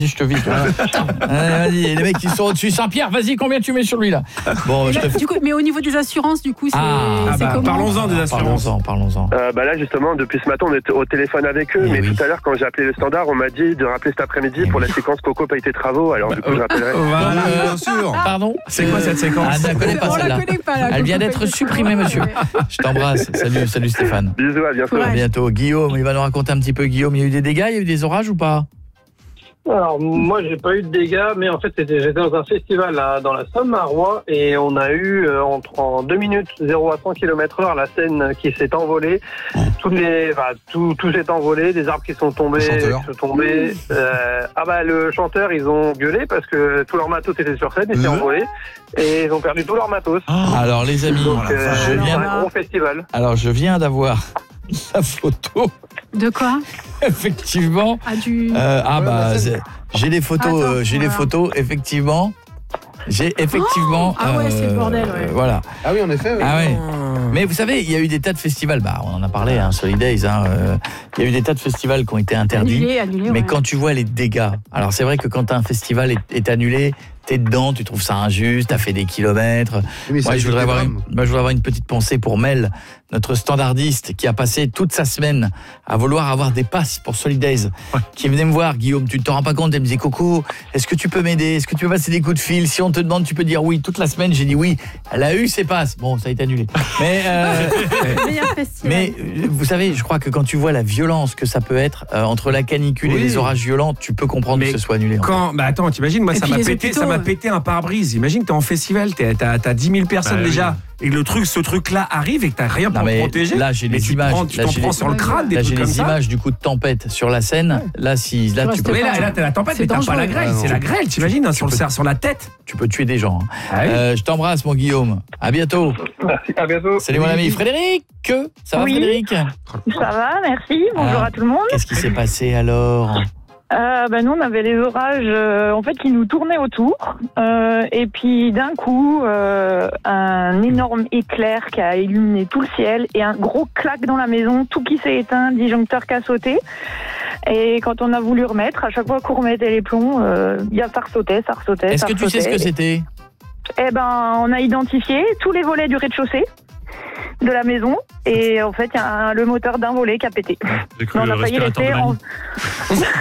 Je te vide. Vas-y, les mecs qui sont au-dessus. Saint-Pierre, vas-y, combien tu mets sur lui là? Bon, là, du coup, mais au niveau des assurances, du coup, c'est comment? Parlons-en des assurances. Parlons-en. Là justement, depuis ce matin, on est au téléphone avec eux, mais tout à l'heure, quand j'ai appelé le standard, on m'a dit de rappeler cet après-midi pour la séquence Coco paye tes travaux. Alors du coup, je rappellerai. Voilà, bien sûr. Pardon. C'est quoi cette séquence? Je ne connais pas celle-là. Elle vient d'être supprimée, monsieur. Je t'embrasse. Salut Stéphane. Bisous, à bientôt. À bientôt. Guillaume, il va nous raconter un petit peu. Guillaume, il y a eu des dégâts, il y a eu des orages ou pas? Alors moi j'ai pas eu de dégâts, mais en fait j'étais dans un festival là, dans la Somme à Rouen, et on a eu en 2 minutes 0 à 100 km/h la scène qui s'est envolée, tout s'est envolé, des arbres qui sont tombés, le chanteur, ils ont gueulé parce que tout leur matos était sur scène et s'est envolé, et ils ont perdu tout leur matos. Alors les amis, un gros festival. Alors je viens d'avoir la photo. De quoi? Effectivement. J'ai les photos. Les photos. Effectivement. C'est le bordel. Ouais. Voilà. Ah oui, en effet. Oui. Ah ouais. Mais vous savez, il y a eu des tas de festivals. On en a parlé, Solidays. Il y a eu des tas de festivals qui ont été interdits. Annulés, mais quand tu vois les dégâts, alors c'est vrai que quand un festival est annulé, t'es dedans, tu trouves ça injuste, t'as fait des kilomètres. Moi, je voudrais avoir une petite pensée pour Mel, notre standardiste, qui a passé toute sa semaine à vouloir avoir des passes pour Solidays, qui venait me voir. Guillaume, tu ne te rends pas compte? Elle me disait, Coco, est-ce que tu peux m'aider? Est-ce que tu peux passer des coups de fil? Si on te demande, tu peux dire oui. Toute la semaine, j'ai dit oui. Elle a eu ses passes. Bon, ça a été annulé. Mais vous savez, je crois que quand tu vois la violence que ça peut être entre la canicule et les orages violents, tu peux comprendre que ce soit annulé. Attends, t'imagines, moi ça m'a pété un pare-brise. Imagine, t'es en festival, t'as 10 000 personnes déjà, et ce truc-là arrive et que t'as rien pour te protéger. Là, j'ai les images. Tu t'en prends sur le crâne, des trucs comme ça. J'ai les images du coup de tempête sur la scène. Là, tu peux. Mais là, t'as la tempête, mais t'as pas la grêle. C'est la grêle, t'imagines, sur la tête. Tu peux tuer des gens. Je t'embrasse, mon Guillaume. À bientôt. Merci, à bientôt. Salut, mon ami. Frédéric, ça va, Frédéric? Ça va, merci. Bonjour à tout le monde. Qu'est-ce qui s'est passé alors? Nous on avait les orages en fait qui nous tournaient autour, et puis d'un coup un énorme éclair qui a illuminé tout le ciel et un gros claque dans la maison, tout qui s'est éteint, disjoncteur qui a sauté, et quand on a voulu remettre, à chaque fois qu'on remettait les plombs, ça ressautait. Est-ce que tu sais ce que c'était? On a identifié tous les volets du rez-de-chaussée de la maison, et en fait il y a le moteur d'un volet qui a pété. On a failli laisser